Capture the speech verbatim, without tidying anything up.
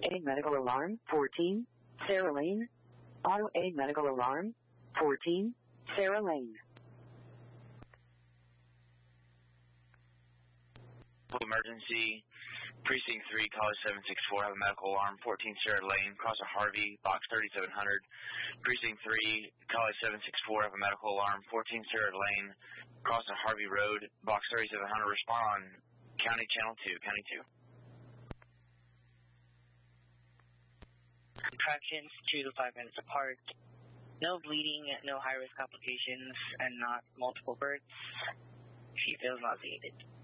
A medical alarm, fourteen, Sarah Lane. Auto A medical alarm, fourteen, Sarah Lane. Emergency, Precinct three, College seven six four, have a medical alarm, fourteen Sarah Lane, cross a Harvey, box thirty-seven hundred. Precinct three, College seven six four, have a medical alarm, fourteen Sarah Lane, cross a Harvey Road, box thirty-seven hundred. Respond on County Channel two, County two. Contractions two to five minutes apart. No bleeding, no high-risk complications, and not multiple births. She feels nauseated.